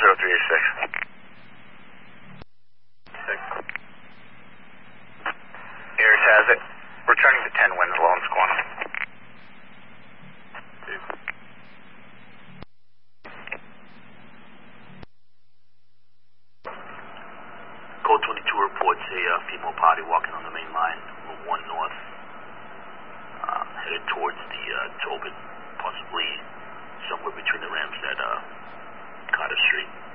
0386. Aries has it. Returning to 10 winds, low and squawk. Code 22 reports a female party walking on the main line, room 1 north, headed towards the Tobin, possibly somewhere between the ramps at Carter Street.